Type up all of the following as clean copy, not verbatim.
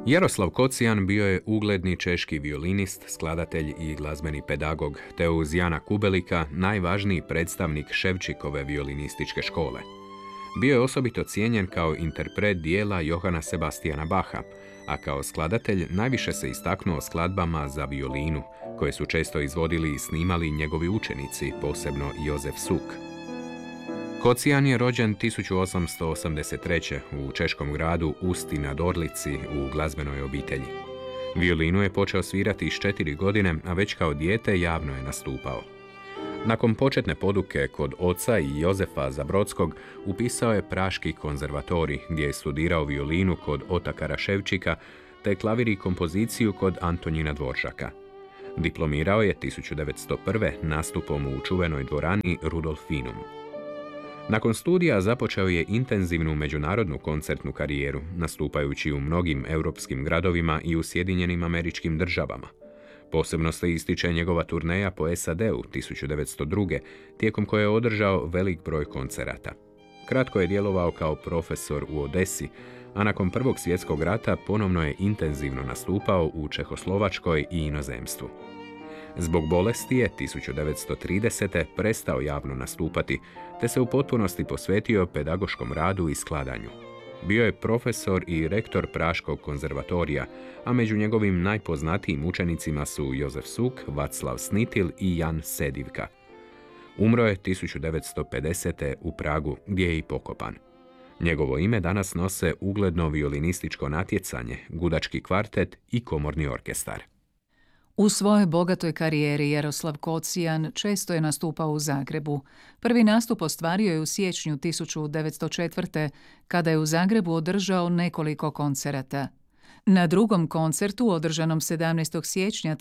Jaroslav Kocijan bio je ugledni češki violinist, skladatelj i glazbeni pedagog, te uz Jana Kubelika najvažniji predstavnik Ševčikove violinističke škole. Bio je osobito cijenjen kao interpret dijela Johana Sebastiana Bacha, a kao skladatelj najviše se istaknuo skladbama za violinu, koje su često izvodili i snimali njegovi učenici, posebno Jozef Suk. Kocijan je rođen 1883. u češkom gradu Usti nad Orlici u glazbenoj obitelji. Violinu je počeo svirati s 4 godine, a već kao dijete javno je nastupao. Nakon početne poduke kod oca i Jozefa Zabrodskog upisao je Praški konzervatorij, gdje je studirao violinu kod Otakara Ševčika, te klavir i kompoziciju kod Antonjina Dvoržaka. Diplomirao je 1901. nastupom u čuvenoj dvorani Rudolfinum. Nakon studija započeo je intenzivnu međunarodnu koncertnu karijeru, nastupajući u mnogim europskim gradovima i u Sjedinjenim Američkim Državama. Posebno se ističe njegova turneja po SAD-u 1902. tijekom koje je održao velik broj koncerata. Kratko je djelovao kao profesor u Odesi, a nakon Prvog svjetskog rata ponovno je intenzivno nastupao u Čehoslovačkoj i inozemstvu. Zbog bolesti je 1930. prestao javno nastupati, te se u potpunosti posvetio pedagoškom radu i skladanju. Bio je profesor i rektor Praškog konzervatorija, a među njegovim najpoznatijim učenicima su Jozef Suk, Vaclav Snitil i Jan Sedivka. Umro je 1950. u Pragu, gdje je i pokopan. Njegovo ime danas nose ugledno violinističko natjecanje, gudački kvartet i komorni orkestar. U svojoj bogatoj karijeri Jaroslav Kocijan često je nastupao u Zagrebu. Prvi nastup ostvario je u siječnju 1904. kada je u Zagrebu održao nekoliko koncerata. Na drugom koncertu, održanom 17. siječnja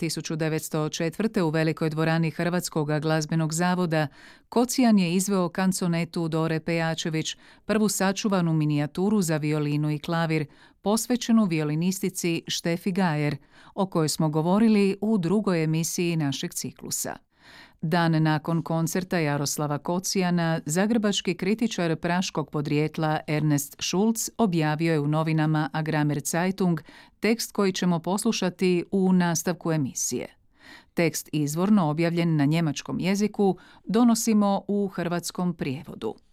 1904. u velikoj dvorani Hrvatskog glazbenog zavoda, Kocijan je izveo kanconetu Dore Pejačević, prvu sačuvanu minijaturu za violinu i klavir, posvećenu violinistici Štefi Gajer, o kojoj smo govorili u drugoj emisiji našeg ciklusa. Dan nakon koncerta Jaroslava Kocijana, zagrebački kritičar praškog podrijetla Ernest Schulz objavio je u novinama Agramer Zeitung tekst koji ćemo poslušati u nastavku emisije. Tekst izvorno objavljen na njemačkom jeziku donosimo u hrvatskom prijevodu.